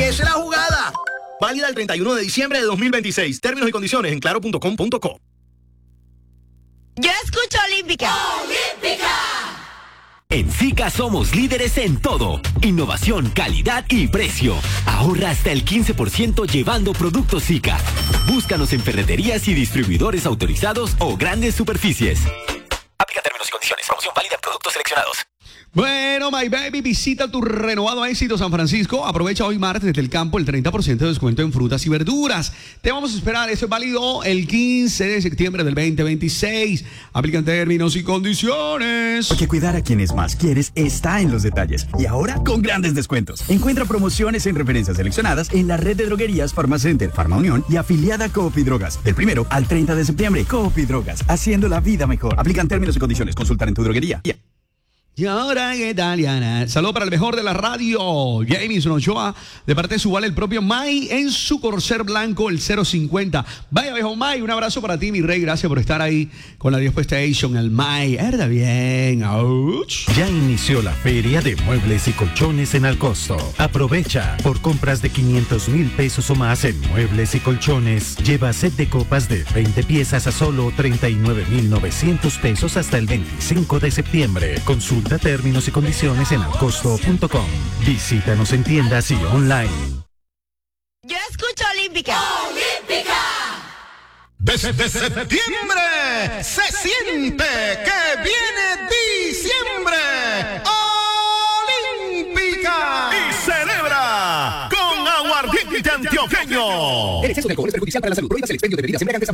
Esa es la jugada. Válida el 31 de diciembre de 2026. Términos y condiciones en claro.com.co. Yo escucho Olímpica. ¡Olímpica! En SICA somos líderes en todo. Innovación, calidad y precio. Ahorra hasta el 15% llevando productos SICA. Búscanos en ferreterías y distribuidores autorizados o grandes superficies. Aplica términos y condiciones. Promoción válida en productos seleccionados. Bueno, my baby, visita tu renovado Éxito San Francisco. Aprovecha hoy martes desde el campo el 30% de descuento en frutas y verduras. Te vamos a esperar. Eso es válido el 15 de septiembre del 2026. Aplican términos y condiciones. Porque cuidar a quienes más quieres está en los detalles. Y ahora con grandes descuentos. Encuentra promociones en referencias seleccionadas en la red de droguerías Farmacenter, Farmaunión y afiliada Coop y Drogas. Del 1 al 30 de septiembre, Coop y Drogas, haciendo la vida mejor. Aplican términos y condiciones. Consultar en tu droguería. Y ahora, ¿qué tal, Diana? Saludo para el mejor de la radio, Jameson Ochoa, de parte de su vale el propio Mai, en su Corsair blanco, el 050. Vaya, viejo Mai, un abrazo para ti, mi rey. Gracias por estar ahí con la Dispo Station, el Mai. Herda bien. Ouch. Ya inició la feria de muebles y colchones en Alcosto. Aprovecha. Por compras de 500,000 pesos o más en muebles y colchones, lleva set de copas de 20 piezas a solo 39,900 pesos hasta el 25 de septiembre. Consulta términos y condiciones en alcosto.com. Visítanos en tiendas y online. Yo escucho Olímpica. ¡Olímpica! Desde septiembre se siente que viene diciembre. ¡Olímpica! Y celebra con aguardiente antioqueño. El exceso de alcohol es perjudicial para la salud. Prohíbas el expendio de bebidas embriagantes.